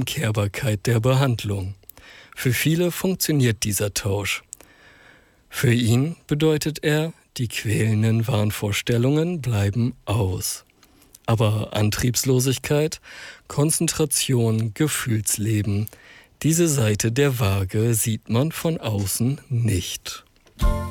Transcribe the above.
Unumkehrbarkeit der Behandlung. Für viele funktioniert dieser Tausch. Für ihn bedeutet er, die quälenden Wahnvorstellungen bleiben aus. Aber Antriebslosigkeit, Konzentration, Gefühlsleben, diese Seite der Waage sieht man von außen nicht.